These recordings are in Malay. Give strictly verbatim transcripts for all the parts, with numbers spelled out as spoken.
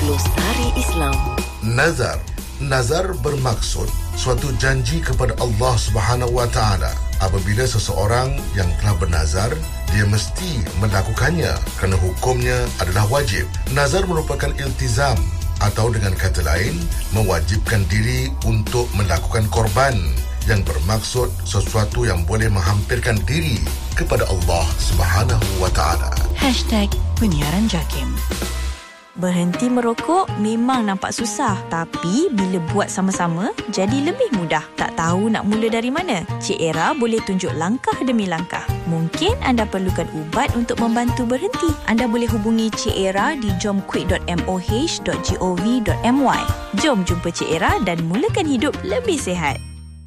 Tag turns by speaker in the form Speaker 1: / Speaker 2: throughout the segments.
Speaker 1: Lestari Islam.
Speaker 2: Nazar. Nazar bermaksud suatu janji kepada Allah Subhanahu Wa Taala. Apabila seseorang yang telah bernazar, dia mesti melakukannya kerana hukumnya adalah wajib. Nazar merupakan iltizam atau dengan kata lain, mewajibkan diri untuk melakukan korban yang bermaksud sesuatu yang boleh menghampirkan diri kepada Allah Subhanahu Wa Taala.
Speaker 3: Hashtag Penyiaran Jakim. Berhenti merokok memang nampak susah, tapi bila buat sama-sama, jadi lebih mudah. Tak tahu nak mula dari mana? Cik Era boleh tunjuk langkah demi langkah. Mungkin anda perlukan ubat untuk membantu berhenti. Anda boleh hubungi Cik Era di jom quick dot m o h dot gov dot m y. Jom jumpa Cik Era dan mulakan hidup lebih sihat.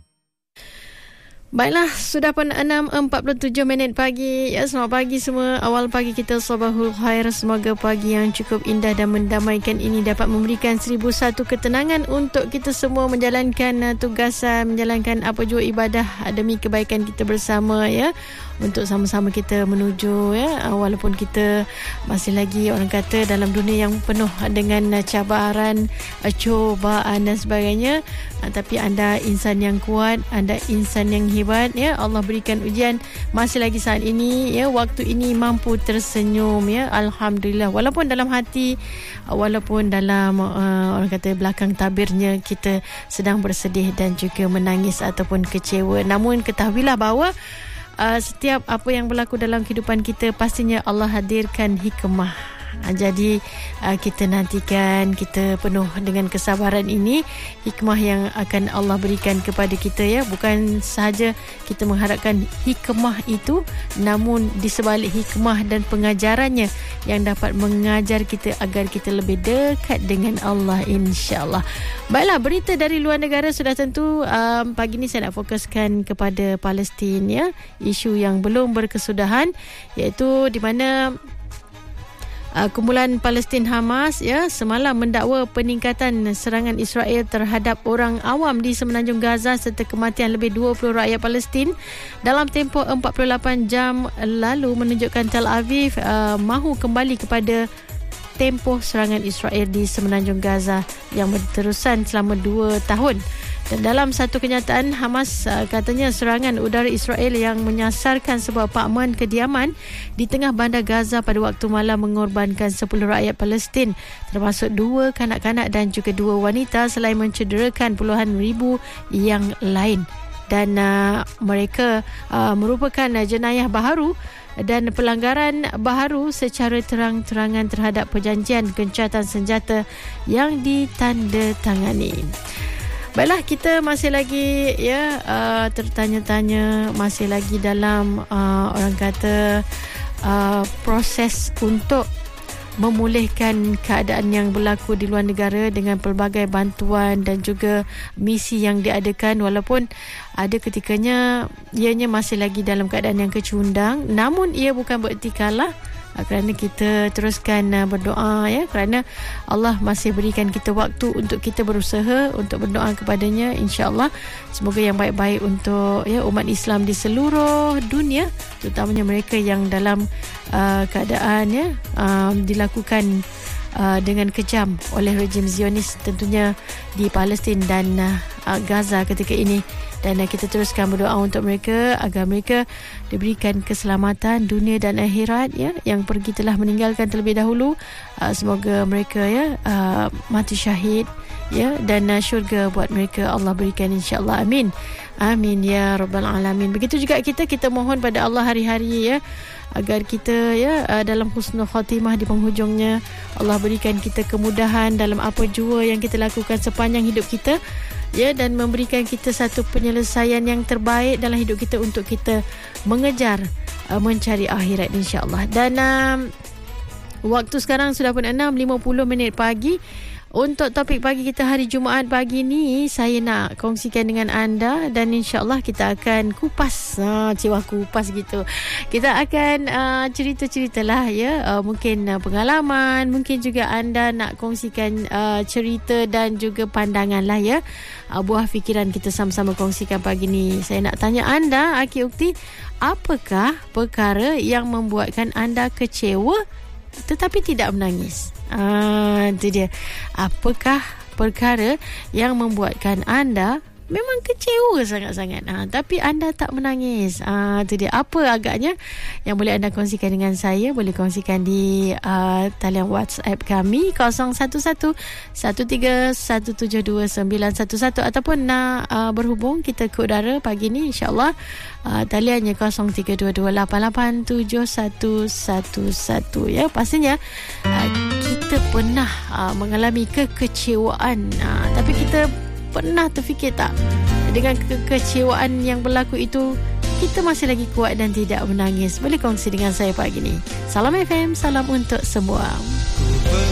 Speaker 4: Baiklah, sudah pun enam empat puluh tujuh minit pagi. Ya, selamat pagi semua. Awal pagi kita sabahul khair. Semoga pagi yang cukup indah dan mendamaikan ini dapat memberikan seribu satu ketenangan untuk kita semua menjalankan uh, tugasan, menjalankan apa jua ibadah demi kebaikan kita bersama, ya. Untuk sama-sama kita menuju, ya, uh, walaupun kita masih lagi, orang kata, dalam dunia yang penuh dengan uh, cabaran, uh, cobaan dan sebagainya, uh, tapi anda insan yang kuat, anda insan yang hebat, ya. Allah berikan ujian masih lagi saat ini, ya, waktu ini mampu tersenyum, ya, alhamdulillah. Walaupun dalam hati, walaupun dalam uh, orang kata belakang tabirnya kita sedang bersedih dan juga menangis ataupun kecewa, namun ketahuilah bahawa uh, setiap apa yang berlaku dalam kehidupan kita pastinya Allah hadirkan hikmah. Jadi uh, kita nantikan, kita penuh dengan kesabaran ini, hikmah yang akan Allah berikan kepada kita, ya. Bukan sahaja kita mengharapkan hikmah itu, namun di sebalik hikmah dan pengajarannya yang dapat mengajar kita agar kita lebih dekat dengan Allah, insya-Allah. Baiklah, berita dari luar negara sudah tentu um, pagi ini saya nak fokuskan kepada Palestin, ya. Isu yang belum berkesudahan, iaitu di mana Uh, kumpulan Palestin Hamas, ya, semalam mendakwa peningkatan serangan Israel terhadap orang awam di semenanjung Gaza serta kematian lebih dua puluh rakyat Palestin dalam tempoh empat puluh lapan jam lalu, menunjukkan Tel Aviv uh, mahu kembali kepada tempoh serangan Israel di semenanjung Gaza yang berterusan selama dua tahun. Dan dalam satu kenyataan, Hamas uh, katanya serangan udara Israel yang menyasarkan sebuah apartmen kediaman di tengah bandar Gaza pada waktu malam mengorbankan sepuluh rakyat Palestin, termasuk dua kanak-kanak dan juga dua wanita, selain mencederakan puluhan ribu yang lain. Dan uh, mereka uh, merupakan uh, jenayah baharu dan pelanggaran baharu secara terang-terangan terhadap perjanjian gencatan senjata yang ditandatangani. Baiklah, kita masih lagi, ya, uh, tertanya-tanya, masih lagi dalam uh, orang kata uh, proses untuk memulihkan keadaan yang berlaku di luar negara dengan pelbagai bantuan dan juga misi yang diadakan, walaupun ada ketikanya ianya masih lagi dalam keadaan yang kecundang, namun ia bukan bererti kalah, kerana kita teruskan berdoa, ya, kerana Allah masih berikan kita waktu untuk kita berusaha untuk berdoa kepadanya, insya-Allah semoga yang baik-baik untuk, ya, umat Islam di seluruh dunia, terutamanya mereka yang dalam uh, keadaan, ya, uh, dilakukan uh, dengan kejam oleh rejim Zionis, tentunya di Palestin dan uh, Gaza ketika ini. Dan kita teruskan berdoa untuk mereka agar mereka diberikan keselamatan dunia dan akhirat, ya, yang pergi telah meninggalkan terlebih dahulu. Uh, semoga mereka, ya, uh, mati syahid, ya, dan uh, syurga buat mereka Allah berikan, insya-Allah. Amin. Amin ya rabbal alamin. Begitu juga kita kita mohon pada Allah hari-hari, ya, agar kita, ya, uh, dalam husnul khatimah di penghujungnya. Allah berikan kita kemudahan dalam apa jua yang kita lakukan sepanjang hidup kita, ya, dan memberikan kita satu penyelesaian yang terbaik dalam hidup kita untuk kita mengejar uh, mencari akhirat, insya-Allah. Dan um, waktu sekarang sudah pun enam lima puluh minit pagi. Untuk topik pagi kita hari Jumaat pagi ni, saya nak kongsikan dengan anda dan insya-Allah kita akan kupas, ha, cewa kupas gitu. Kita akan uh, cerita-ceritalah, ya, uh, mungkin uh, pengalaman, mungkin juga anda nak kongsikan uh, cerita dan juga pandangan lah, ya. Uh, buah fikiran kita sama-sama kongsikan pagi ni. Saya nak tanya anda, Aki Ukti, apakah perkara yang membuatkan anda kecewa tetapi tidak menangis? Ah, itu dia. Apakah perkara yang membuatkan anda memang kecewa sangat-sangat, ha, tapi anda tak menangis? Ha, itu dia. Apa agaknya yang boleh anda kongsikan dengan saya? Boleh kongsikan di uh, talian WhatsApp kami kosong satu satu satu tiga satu tujuh dua sembilan satu satu, ataupun nak uh, berhubung kita ke udara pagi ni, insyaAllah uh, taliannya kosong tiga dua dua lapan lapan tujuh satu satu satu. Ya, pastinya uh, kita pernah uh, mengalami kekecewaan, uh, tapi kita pernah terfikir tak, dengan kekecewaan yang berlaku itu kita masih lagi kuat dan tidak menangis? Boleh kongsi dengan saya pagi ni. Salam F M, salam untuk semua.